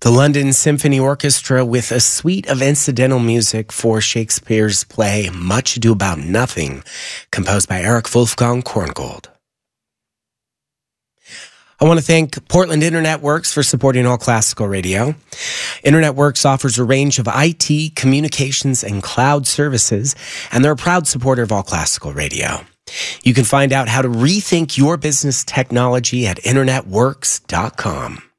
The London Symphony Orchestra with a suite of incidental music for Shakespeare's play Much Ado About Nothing, composed by Eric Wolfgang Korngold. I want to thank Portland Internet Works for supporting All Classical Radio. Internet Works offers a range of IT, communications, and cloud services, and they're a proud supporter of All Classical Radio. You can find out how to rethink your business technology at internetworks.com.